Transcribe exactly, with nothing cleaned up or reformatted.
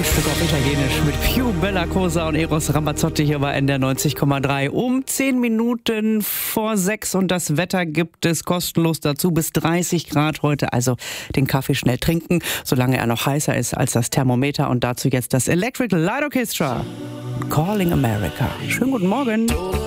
Frühstück auf Italienisch mit Più Bella Cosa und Eros Ramazzotti hier bei N D R neunzig Komma drei. Um zehn Minuten vor sechs und das Wetter gibt es kostenlos dazu bis dreißig Grad heute. Also den Kaffee schnell trinken, solange er noch heißer ist als das Thermometer. Und dazu jetzt das Electric Light Orchestra. Calling America. Schönen guten Morgen.